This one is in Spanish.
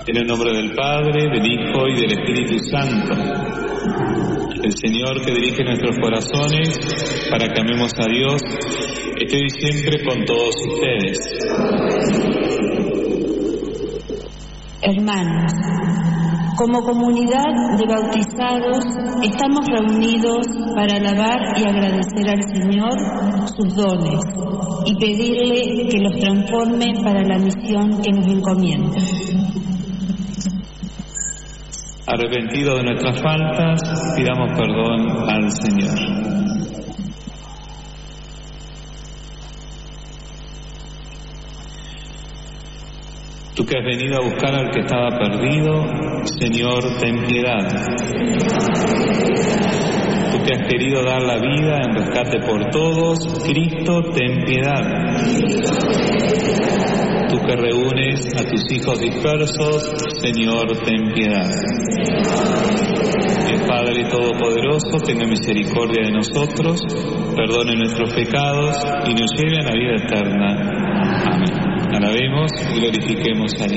En el nombre del Padre, del Hijo y del Espíritu Santo. El Señor que dirige nuestros corazones para que amemos a Dios, esté hoy siempre con todos ustedes. Hermanos, como comunidad de bautizados, estamos reunidos para alabar y agradecer al Señor sus dones y pedirle que los transforme para la misión que nos encomienda. Arrepentidos de nuestras faltas, pidamos perdón al Señor. Tú que has venido a buscar al que estaba perdido, Señor, ten piedad. Tú que has querido dar la vida en rescate por todos, Cristo, ten piedad. Tú que reúnes a tus hijos dispersos, Señor, ten piedad. El Padre Todopoderoso tenga misericordia de nosotros, perdone nuestros pecados y nos lleve a la vida eterna. Amén. Alabemos y glorifiquemos a Dios.